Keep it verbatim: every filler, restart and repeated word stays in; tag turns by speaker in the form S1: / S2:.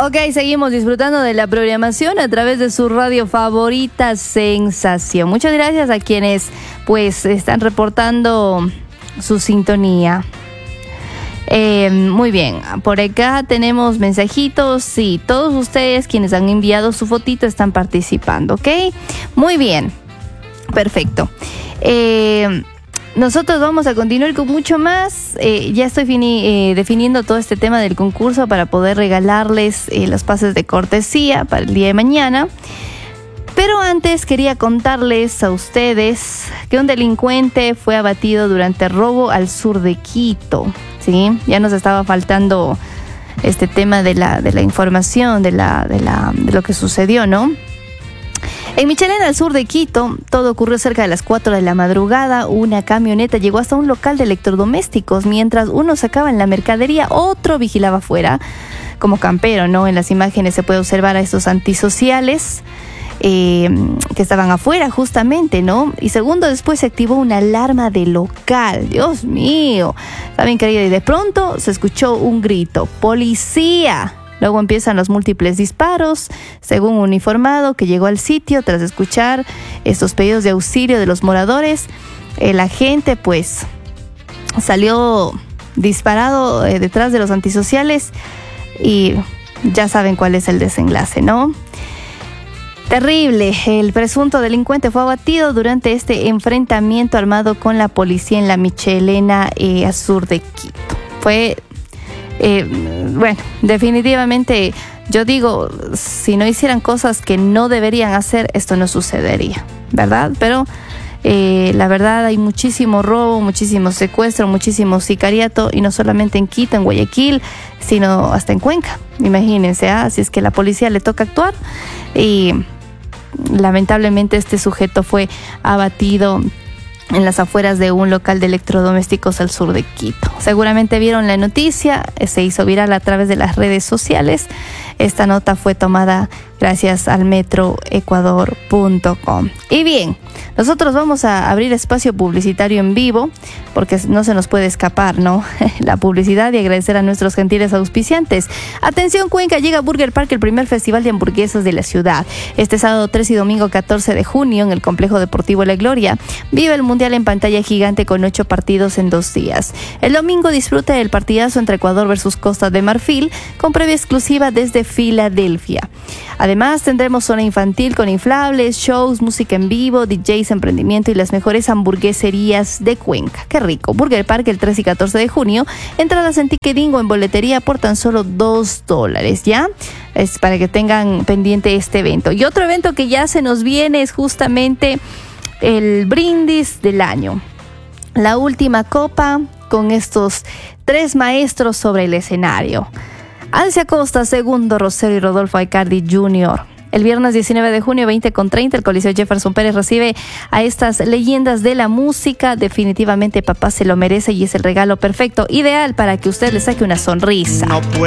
S1: Ok, seguimos disfrutando de la programación a través de su radio favorita, Sensación. Muchas gracias a quienes pues están reportando su sintonía. Eh, muy bien, por acá tenemos mensajitos. Sí, todos ustedes quienes han enviado su fotito están participando, ¿ok? Muy bien, perfecto. Eh... Nosotros vamos a continuar con mucho más. Eh, ya estoy fini, eh, definiendo todo este tema del concurso para poder regalarles eh, los pases de cortesía para el día de mañana. Pero antes quería contarles a ustedes que un delincuente fue abatido durante robo al sur de Quito. ¿Sí? Ya nos estaba faltando este tema de la, de la información, de, la, de, la, de lo que sucedió, ¿no? En Michelena, al sur de Quito, todo ocurrió cerca de las cuatro de la madrugada. Una camioneta llegó hasta un local de electrodomésticos. Mientras uno sacaba en la mercadería, otro vigilaba afuera, como campero, ¿no? En las imágenes se puede observar a estos antisociales eh, que estaban afuera justamente, ¿no? Y segundo después se activó una alarma de local. Dios mío, ¿saben qué? Y de pronto se escuchó un grito: ¡policía! Luego empiezan los múltiples disparos, según un uniformado que llegó al sitio tras escuchar estos pedidos de auxilio de los moradores. El agente pues salió disparado eh, detrás de los antisociales y ya saben cuál es el desenlace, ¿no? Terrible. El presunto delincuente fue abatido durante este enfrentamiento armado con la policía en la Michelena, eh, al sur de Quito. Fue... Eh, bueno, definitivamente yo digo, si no hicieran cosas que no deberían hacer, esto no sucedería, ¿verdad? Pero eh, la verdad hay muchísimo robo, muchísimo secuestro, muchísimo sicariato, y no solamente en Quito, en Guayaquil, sino hasta en Cuenca. Imagínense, ¿ah? Si es que a la policía le toca actuar, y lamentablemente este sujeto fue abatido en las afueras de un local de electrodomésticos al sur de Quito. Seguramente vieron la noticia, se hizo viral a través de las redes sociales. Esta nota fue tomada gracias al metro ecuador punto com. Y bien, nosotros vamos a abrir espacio publicitario en vivo, porque no se nos puede escapar, ¿no? La publicidad, y agradecer a nuestros gentiles auspiciantes. Atención Cuenca, llega Burger Park, el primer festival de hamburguesas de la ciudad. Este sábado tres y domingo catorce de junio en el Complejo Deportivo La Gloria. Vive el Mundial en pantalla gigante con ocho partidos en dos días. El domingo disfruta el partidazo entre Ecuador versus Costa de Marfil con previa exclusiva desde Filadelfia. Además tendremos zona infantil con inflables, shows, música en vivo, D Js, emprendimiento y las mejores hamburgueserías de Cuenca. ¡Qué rico! Burger Park el trece y catorce de junio. Entradas en Ticketing o en boletería por tan solo dos dólares, ¿ya? Es para que tengan pendiente este evento. Y otro evento que ya se nos viene es justamente el brindis del año. La última copa con estos tres maestros sobre el escenario. Alcia Costa, Segundo Rosero y Rodolfo Aicardi junior El viernes diecinueve de junio, veinte con treinta, el Coliseo Jefferson Pérez recibe a estas leyendas de la música. Definitivamente papá se lo merece y es el regalo perfecto, ideal para que usted le saque una sonrisa. No